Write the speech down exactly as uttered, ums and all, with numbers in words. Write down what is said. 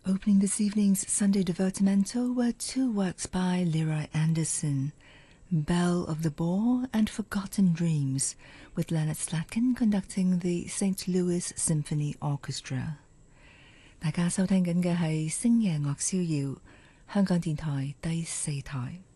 Opening this evening's Sunday Divertimento were two works by Leroy Anderson, Belle of the Ball and Forgotten Dreams, with Leonard Slatkin conducting the Saint Louis Symphony Orchestra. 大家收聽緊嘅係星夜樂逍遙，香港電台第四台。